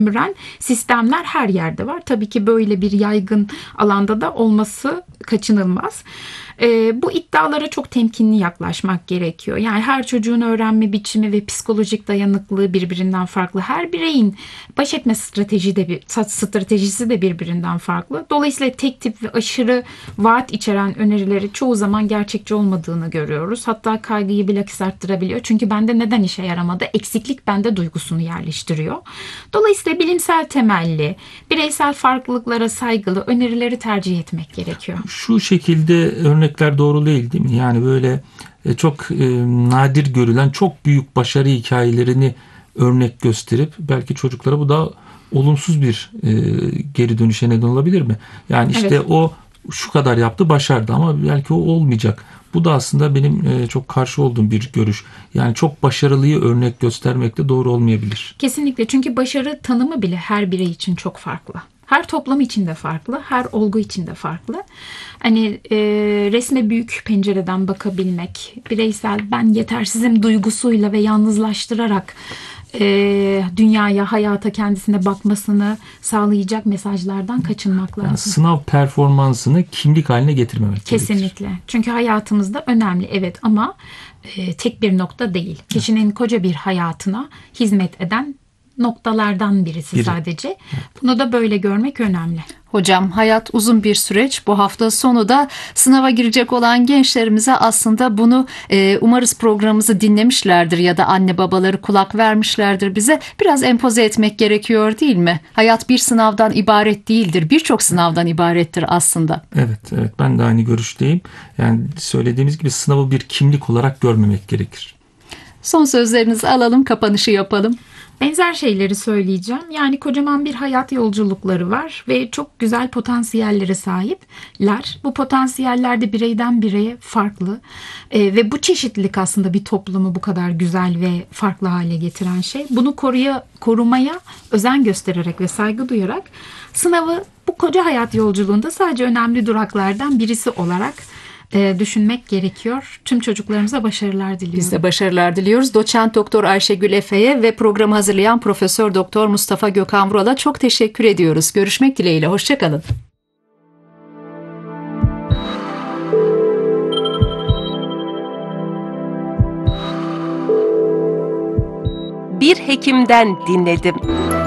sömüren sistemler her yerde var. Tabii ki böyle bir yaygın alanda da olması kaçınılmaz. Bu iddialara çok temkinli yaklaşmak gerekiyor. Yani her çocuğun öğrenme biçimi ve psikolojik dayanıklılığı birbirinden farklı. Her bireyin baş etme stratejisi de birbirinden farklı. Dolayısıyla tek tip ve aşırı vaat içeren önerileri çoğu zaman gerçekçi olmadığını görüyoruz. Hatta kaygıyı bilakis arttırabiliyor. Çünkü bende neden işe yaramadı? Eksiklik bende duygusunu yerleştiriyor. Dolayısıyla bilimsel temelli, bireysel farklılıklara saygılı önerileri tercih etmek gerekiyor. Şu şekilde örnekler doğru değil mi? Yani böyle çok nadir görülen çok büyük başarı hikayelerini örnek gösterip belki çocuklara bu da olumsuz bir geri dönüşe neden olabilir mi? Yani işte Evet. o şu kadar yaptı, başardı ama belki o olmayacak. Bu da aslında benim çok karşı olduğum bir görüş. Yani çok başarılıyı örnek göstermek de doğru olmayabilir. Kesinlikle, çünkü başarı tanımı bile her birey için çok farklı. Her toplum için de farklı, her olgu için de farklı. Hani resme büyük pencereden bakabilmek, bireysel ben yetersizim duygusuyla ve yalnızlaştırarak dünyaya, hayata, kendisine bakmasını sağlayacak mesajlardan kaçınmak lazım. Yani sınav performansını kimlik haline getirmemek gerekir. Kesinlikle. Çünkü hayatımızda önemli, evet, ama tek bir nokta değil. Kişinin koca bir hayatına hizmet eden noktalardan birisi sadece. Evet. Bunu da böyle görmek önemli. Hocam, hayat uzun bir süreç. Bu hafta sonu da sınava girecek olan gençlerimize aslında bunu umarız programımızı dinlemişlerdir ya da anne babaları kulak vermişlerdir bize. Biraz empoze etmek gerekiyor değil mi? Hayat bir sınavdan ibaret değildir. Birçok sınavdan ibarettir aslında. Evet, ben de aynı görüşteyim. Yani söylediğimiz gibi sınavı bir kimlik olarak görmemek gerekir. Son sözlerinizi alalım, kapanışı yapalım. Benzer şeyleri söyleyeceğim. Yani kocaman bir hayat yolculukları var ve çok güzel potansiyellere sahipler. Bu potansiyeller de bireyden bireye farklı. Ve bu çeşitlilik aslında bir toplumu bu kadar güzel ve farklı hale getiren şey. Bunu korumaya özen göstererek ve saygı duyarak sınavı bu koca hayat yolculuğunda sadece önemli duraklardan birisi olarak düşünmek gerekiyor. Tüm çocuklarımıza başarılar diliyorum. Biz de başarılar diliyoruz. Doçent Doktor Ayşegül Efe'ye ve programı hazırlayan Profesör Doktor Mustafa Gökhan Vural'a çok teşekkür ediyoruz. Görüşmek dileğiyle. Hoşça kalın. Bir hekimden dinledim.